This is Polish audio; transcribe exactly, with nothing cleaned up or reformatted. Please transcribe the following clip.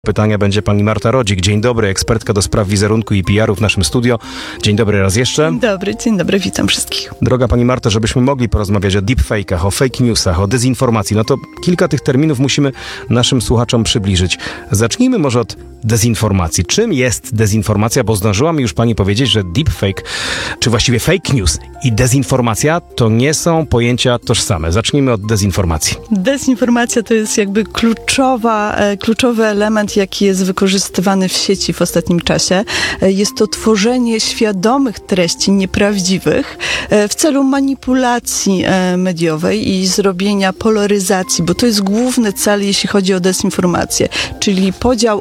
Pytania będzie pani Marta Rodzik. Dzień dobry, ekspertka do spraw wizerunku i P R u w naszym studio. Dzień dobry raz jeszcze. Dzień dobry, dzień dobry, witam wszystkich. Droga pani Marta, żebyśmy mogli porozmawiać o deepfake'ach, o fake newsach, o dezinformacji, no to kilka tych terminów musimy naszym słuchaczom przybliżyć. Zacznijmy może od dezinformacji. Czym jest dezinformacja? Bo zdążyła mi już pani powiedzieć, że deepfake, czy właściwie fake news i dezinformacja to nie są pojęcia tożsame. Zacznijmy od dezinformacji. Dezinformacja to jest jakby kluczowa, e, kluczowy element, jaki jest wykorzystywany w sieci w ostatnim czasie. E, jest to tworzenie świadomych treści nieprawdziwych e, w celu manipulacji e, mediowej i zrobienia polaryzacji, bo to jest główny cel, jeśli chodzi o dezinformację, czyli podział